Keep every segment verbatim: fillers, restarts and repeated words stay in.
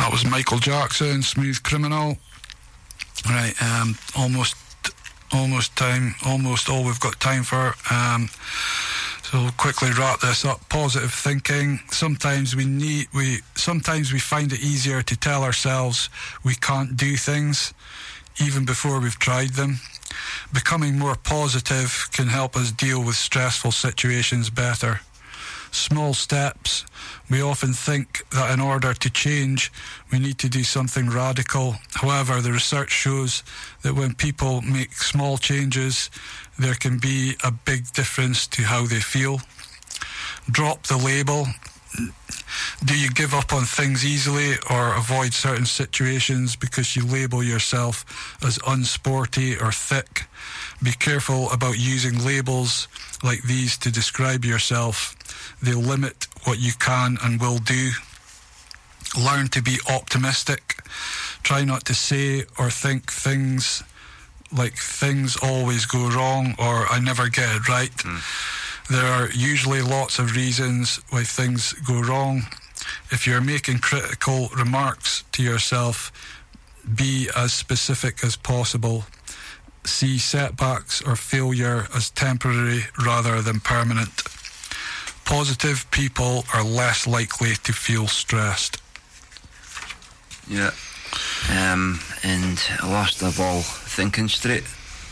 That was Michael Jackson, Smooth Criminal. Right, um, almost, almost time, almost all we've got time for. Um, so we'll quickly wrap this up. Positive thinking. Sometimes we need, we, sometimes we find it easier to tell ourselves we can't do things, even before we've tried them. Becoming more positive can help us deal with stressful situations better. Small steps. We often think that in order to change, we need to do something radical. However, the research shows that when people make small changes, there can be a big difference to how they feel. Drop the label. Do you give up on things easily or avoid certain situations because you label yourself as unsporty or thick? Be careful about using labels like these to describe yourself. They limit what you can and will do. Learn to be optimistic. Try not to say or think things like things always go wrong or I never get it right. Mm. There are usually lots of reasons why things go wrong. If you're making critical remarks to yourself, be as specific as possible. See setbacks or failure as temporary rather than permanent. Positive people are less likely to feel stressed. Yeah. Um, and last of all, thinking straight.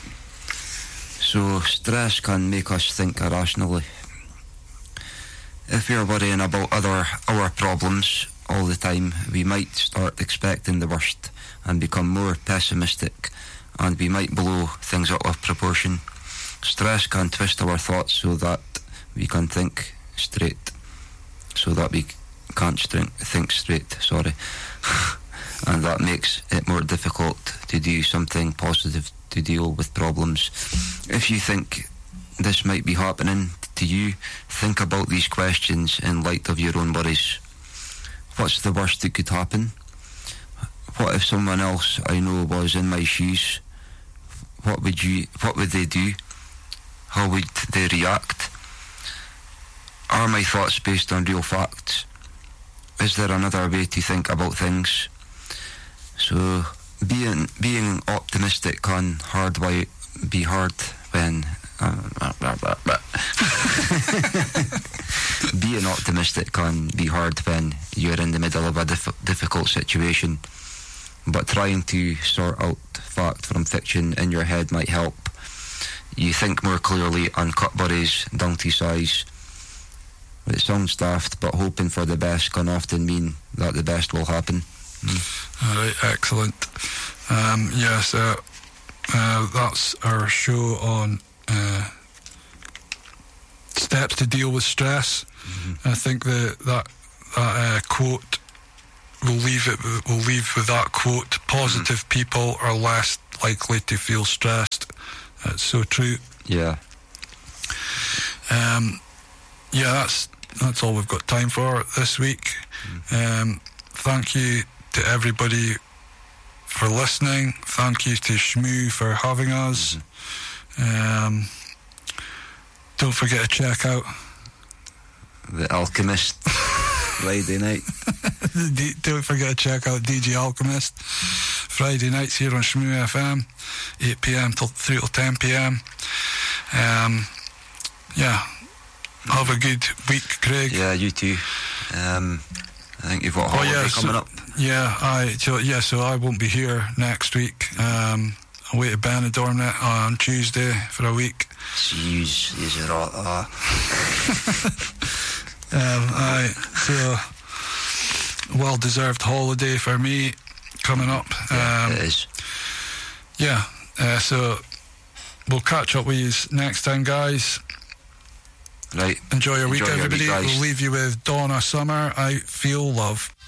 So stress can make us think irrationally. If we're worrying about other our problems all the time, we might start expecting the worst and become more pessimistic, and we might blow things out of proportion. Stress can twist our thoughts so that we can think straight, so that we can't straight, think straight, sorry. And that makes it more difficult to do something positive to deal with problems. If you think this might be happening to you, think about these questions in light of your own worries. What's the worst that could happen? What if someone else I know was in my shoes? What would you, what would they do? How would they react? Are my thoughts based on real facts? Is there another way to think about things? So being being optimistic can hard way, be hard when uh, blah, blah, blah. Being optimistic can be hard when you're in the middle of a diff- difficult situation, but trying to sort out fact from fiction in your head might help. You think more clearly and cut worries down to size. It sounds daft, but hoping for the best can often mean that the best will happen. Mm. All right, excellent. Um, yes, uh, uh, that's our show on uh, steps to deal with stress. Mm-hmm. I think the, that that uh, quote we'll leave it. We'll leave with that quote. Positive mm-hmm. people are less likely to feel stressed. That's so true. Yeah. Um. Yeah, that's that's all we've got time for this week. Mm-hmm. Um. Thank you to everybody for listening. Thank you to Shmoo for having us. Mm-hmm. Um, don't forget to check out The Alchemist Friday night. Don't forget to check out D J Alchemist Friday nights here on Shmoo F M, eight p.m. till three till ten p.m. Um, yeah, have a good week, Craig. Yeah, you too. Um, I think you've got a holiday oh, yeah, coming so, up. Yeah, I so, yeah, so I won't be here next week. Um, away to Benidorm on Tuesday for a week. Jeez, these are all. Uh. um, I so well-deserved holiday for me coming up. Yeah, um, it is. Yeah, uh, so we'll catch up with you next time, guys. Right. Enjoy your Enjoy week, your everybody. week, we'll leave you with Donna Summer, I Feel Love.